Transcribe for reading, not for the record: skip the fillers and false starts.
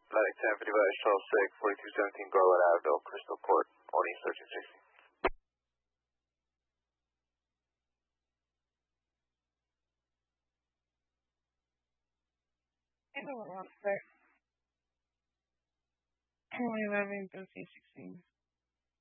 Atlantic 10, 55, Charles 6, 4217 Garland Avenue, Crystal Court, on East 1360. I don't want to start. 11 through 16.